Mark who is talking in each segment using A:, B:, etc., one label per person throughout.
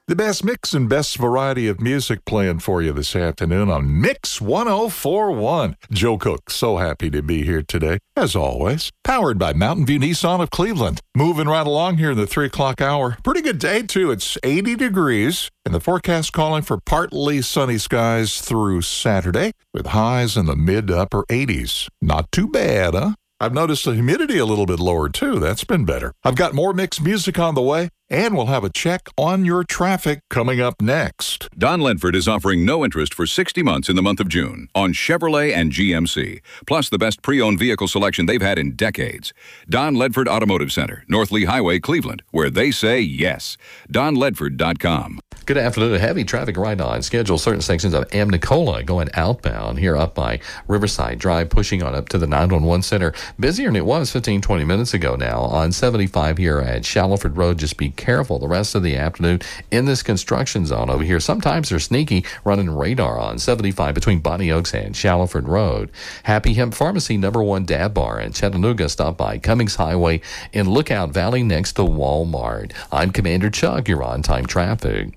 A: The best mix and best variety of music playing for you this afternoon on Mix 1041. Joe Cook, so happy to be here today, as always. Powered by Mountain View Nissan of Cleveland. Moving right along here in the 3 o'clock hour. Pretty good day, too. It's 80 degrees, and the forecast calling for partly sunny skies through Saturday, with highs in the mid to upper 80s. Not too bad, huh? I've noticed the humidity a little bit lower, too. That's been better. I've got more mixed music on the way, and we'll have a check on your traffic coming up next.
B: Don Ledford is offering no interest for 60 months in the month of June on Chevrolet and GMC, plus the best pre-owned vehicle selection they've had in decades. Don Ledford Automotive Center, North Lee Highway, Cleveland, where they say yes. DonLedford.com.
C: Good afternoon. Heavy traffic right on schedule. Certain sections of Amnicola going outbound here up by Riverside Drive, pushing on up to the 911 Center. Busier than it was 15-20 minutes ago now. On 75 here at Shallowford Road, just be careful the rest of the afternoon in this construction zone over here. Sometimes they're sneaky, running radar on 75 between Bonnie Oaks and Shallowford Road. Happy Hemp Pharmacy, #1 Dab Bar in Chattanooga. Stop by Cummings Highway in Lookout Valley next to Walmart. I'm Commander Chuck. You're on time traffic.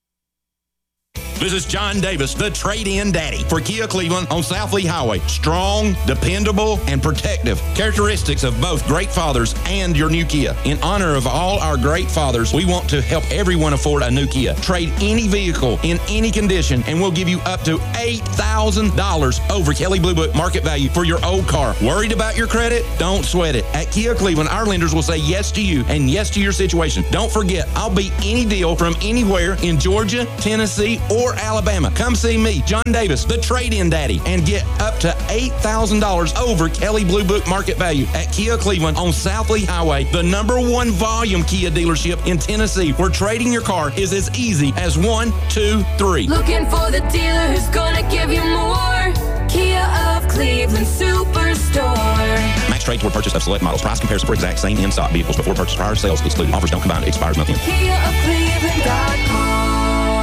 D: This is John Davis, the trade-in daddy for Kia Cleveland on South Lee Highway. Strong, dependable, and protective. Characteristics of both great fathers and your new Kia. In honor of all our great fathers, we want to help everyone afford a new Kia. Trade any vehicle in any condition, and we'll give you up to $8,000 over Kelley Blue Book market value for your old car. Worried about your credit? Don't sweat it. At Kia Cleveland, our lenders will say yes to you and yes to your situation. Don't forget, I'll beat any deal from anywhere in Georgia, Tennessee, or Alabama. Come see me, John Davis, the trade-in daddy, and get up to $8,000 over Kelley Blue Book market value at Kia Cleveland on South Lee Highway, the #1 volume Kia dealership in Tennessee, where trading your car is as easy as 1, 2, 3.
E: Looking for the dealer who's gonna give you more. Kia of Cleveland Superstore.
D: Max trade toward purchase of select models. Price comparison for exact same in-stock vehicles before purchase. Prior sales excluded. Offers don't combine. Expires month end.
E: KiaofCleveland.com.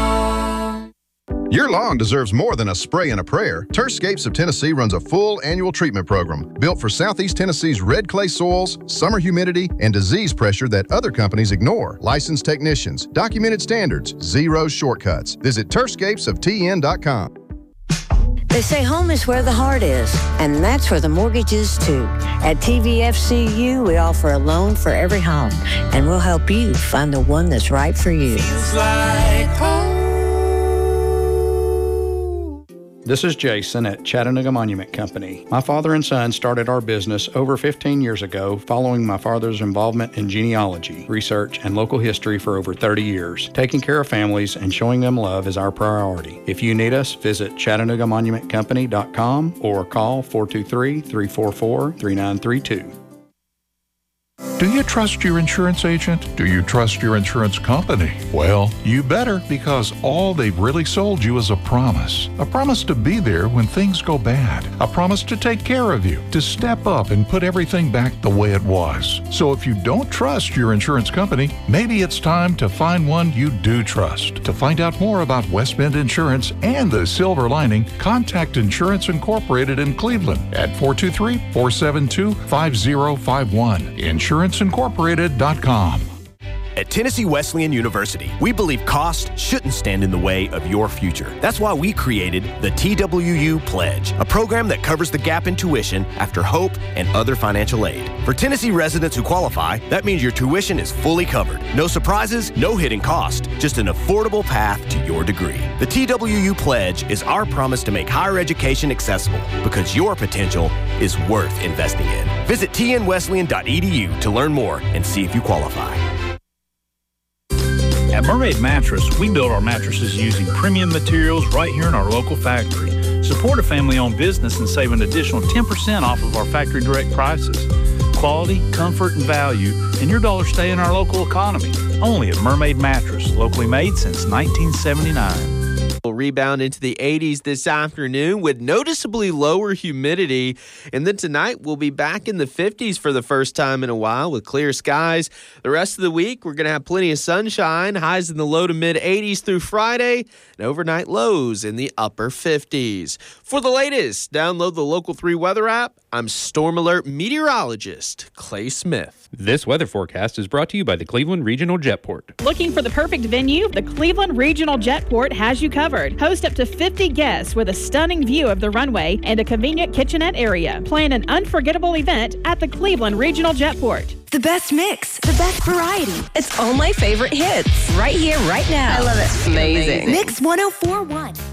F: Your lawn deserves more than a spray and a prayer. Turfscapes of Tennessee runs a full annual treatment program built for Southeast Tennessee's red clay soils, summer humidity, and disease pressure that other companies ignore. Licensed technicians, documented standards, zero shortcuts. Visit turfscapesoftn.com.
G: They say home is where the heart is, and that's where the mortgage is too. At TVFCU, we offer a loan for every home, and we'll help you find the one that's right for you.
E: Feels like home.
H: This is Jason at Chattanooga Monument Company. My father and son started our business over 15 years ago following my father's involvement in genealogy, research, and local history for over 30 years. Taking care of families and showing them love is our priority. If you need us, visit ChattanoogaMonumentCompany.com or call 423-344-3932.
A: Do you trust your insurance agent? Do you trust your insurance company? Well, you better, because all they've really sold you is a promise. A promise to be there when things go bad. A promise to take care of you, to step up and put everything back the way it was. So if you don't trust your insurance company, maybe it's time to find one you do trust. To find out more about West Bend Insurance and the Silver Lining, contact Insurance Incorporated in Cleveland at 423-472-5051. InsuranceIncorporated.com.
I: At Tennessee Wesleyan University, we believe cost shouldn't stand in the way of your future. That's why we created the TWU Pledge, a program that covers the gap in tuition after HOPE and other financial aid. For Tennessee residents who qualify, that means your tuition is fully covered. No surprises, no hidden cost, just an affordable path to your degree. The TWU Pledge is our promise to make higher education accessible because your potential is worth investing in. Visit tnwesleyan.edu to learn more and see if you qualify.
J: At Mermaid Mattress, we build our mattresses using premium materials right here in our local factory. Support a family-owned business and save an additional 10% off of our factory direct prices. Quality, comfort, and value, and your dollars stay in our local economy. Only at Mermaid Mattress, locally made since 1979.
K: We'll rebound into the 80s this afternoon with noticeably lower humidity. And then tonight we'll be back in the 50s for the first time in a while with clear skies. The rest of the week we're going to have plenty of sunshine, highs in the low to mid 80s through Friday, and overnight lows in the upper 50s. For the latest, download the Local 3 weather app. I'm Storm Alert meteorologist Clay Smith.
L: This weather forecast is brought to you by the Cleveland Regional Jetport.
M: Looking for the perfect venue? The Cleveland Regional Jetport has you covered. Host up to 50 guests with a stunning view of the runway and a convenient kitchenette area. Plan an unforgettable event at the Cleveland Regional Jetport.
N: The best mix, the best variety. It's all my favorite hits right here, right now.
O: I love it.
N: Amazing. Mix 1041.